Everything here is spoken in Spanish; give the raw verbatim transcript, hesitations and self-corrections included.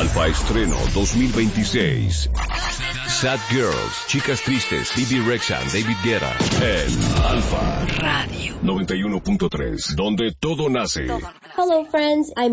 Alfa Estreno dos mil veintiséis. Sad Girls, Chicas Tristes, Bibi Rexha, David Guetta. En Alfa Radio noventa y uno punto tres, donde todo nace. Hello friends, I'm